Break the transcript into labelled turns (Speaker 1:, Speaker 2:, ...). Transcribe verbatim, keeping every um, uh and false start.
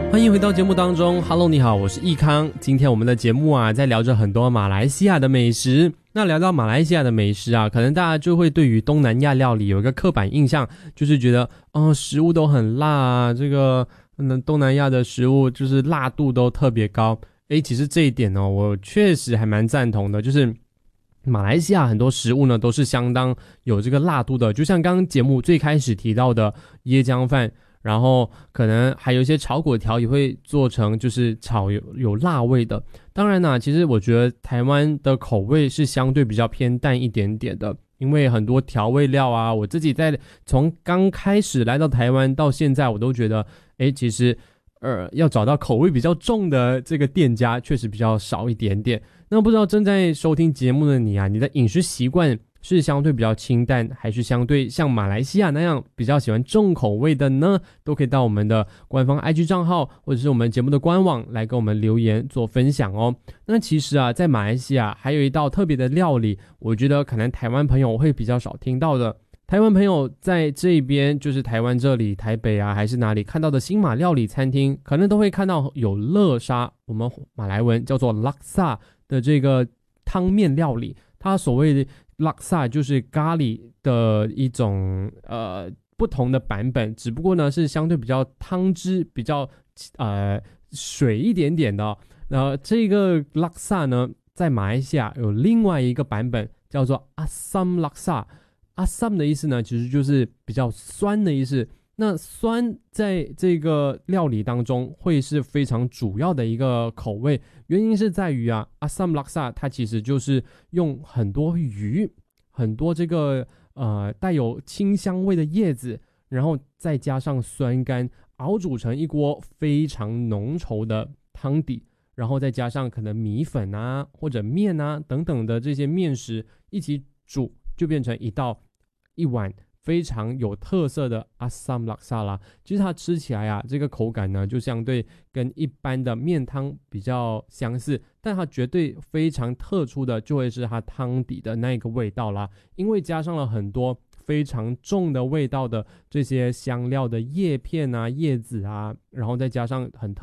Speaker 1: 欢迎回到节目当中 Hello 你好，我是易康。今天我们的节目啊在聊着很多马来西亚的美食。那聊到马来西亚的美食啊，可能大家就会对于东南亚料理有一个刻板印象，就是觉得哦食物都很辣啊，这个嗯东南亚的食物就是辣度都特别高。诶，其实这一点呢、哦，我确实还蛮赞同的，就是马来西亚很多食物呢都是相当有这个辣度的，就像刚刚节目最开始提到的椰浆饭，然后可能还有一些炒粿条也会做成就是炒有有辣味的。当然啦，其实我觉得台湾的口味是相对比较偏淡一点点的，因为很多调味料啊，我自己在从刚开始来到台湾到现在，我都觉得诶其实呃，要找到口味比较重的这个店家确实比较少一点点。那不知道正在收听节目的你啊，你的饮食习惯是相对比较清淡，还是相对像马来西亚那样比较喜欢重口味的呢？都可以到我们的官方 I G 账号或者是我们节目的官网来跟我们留言做分享哦。那其实啊，在马来西亚还有一道特别的料理，我觉得可能台湾朋友会比较少听到的。台湾朋友在这边，就是台湾这里台北啊还是哪里看到的新马料理餐厅，可能都会看到有乐沙，我们马来文叫做 laksa 的这个汤面料理。它所谓的 laksa 就是咖喱的一种呃不同的版本，只不过呢是相对比较汤汁比较呃水一点点的、哦。然后这个 laksa 呢在马来西亚有另外一个版本叫做 asam laksa。asam 的意思呢其实就是比较酸的意思。那酸在这个料理当中会是非常主要的一个口味，原因是在于啊 asam laksa 它其实就是用很多鱼，很多这个呃带有清香味的叶子，然后再加上酸干，熬煮成一锅非常浓稠的汤底，然后再加上可能米粉啊或者面啊等等的这些面食一起煮，就变成一道一碗非常有特色的 asam laksa 啦。其实它吃起来啊，这个口感呢就相对跟一般的面汤比较相似，但它绝对非常特殊的就会是它汤底的那个味道啦，因为加上了很多非常重的味道的这些香料的叶片啊叶子啊，然后再加上很特